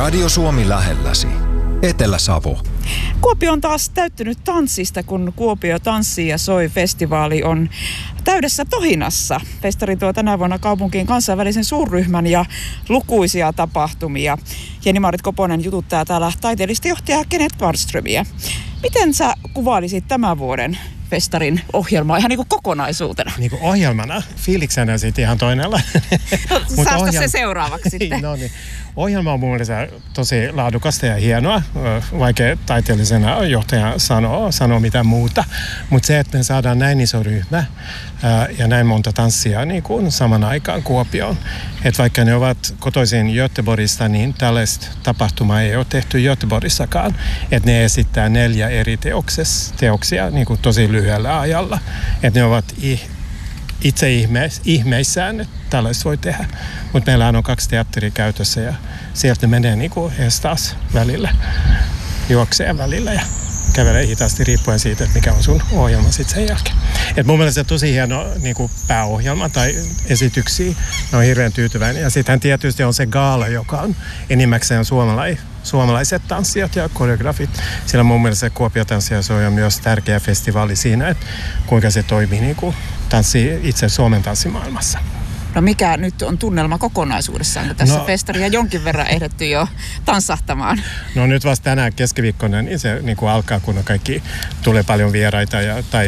Radio Suomi lähelläsi. Etelä-Savo. Kuopio on taas täyttynyt tanssista, kun Kuopio tanssii ja soi -festivaali on täydessä tohinassa. Festari tuo tänä vuonna kaupunkiin kansainvälisen suurryhmän ja lukuisia tapahtumia. Jenni-Maarit Koponen jututtaa täällä taiteellista johtajaa Kenneth Kvarnströmiä. Miten sä kuvailisit tämän vuoden festarin ohjelmaa ihan niin kuin kokonaisuutena? Niin kuin ohjelmana? Fiiliksenä sitten ihan toinella. No, saasta se seuraavaksi sitten. No niin. Ohjelma on mun mielestä tosi laadukasta ja hienoa, vaikea taiteellisena johtaja sanoo mitään muuta. Mutta se, että me saadaan näin iso ryhmä ja näin monta tanssia niin kuin saman aikaan Kuopioon. Että vaikka ne ovat kotoisin Göteborgista, niin tällaista tapahtumaa ei ole tehty Göteborgissakaan. Että ne esittää 4 eri teoksia niin kuin tosi lyhyellä ajalla. Että ne ovat itse ihmeissään, että tällaista voi tehdä. Mutta meillähän on 2 teatteria käytössä ja sieltä menee niinku ees taas välillä, juoksee välillä ja kävelee hitaasti riippuen siitä, että mikä on sun ohjelma sitten sen jälkeen. Et mun mielestä se on tosi hieno niinku pääohjelma tai esityksiä. Mä oon hirveän tyytyväinen. Ja sittenhän tietysti on se gaala, joka on enimmäkseen suomalaiset tanssijat ja koreografit. Sillä mun mielestä se Kuopio Tanssia se on myös tärkeä festivaali siinä, että kuinka se toimii niinku tanssi itse Suomen tanssimaailmassa. No mikä nyt on tunnelma kokonaisuudessaan, kun tässä festaria jonkin verran ehditty jo tanssahtamaan? No nyt vasta tänään keskiviikkona niin se niin kuin alkaa, kun kaikki tulee paljon vieraita tai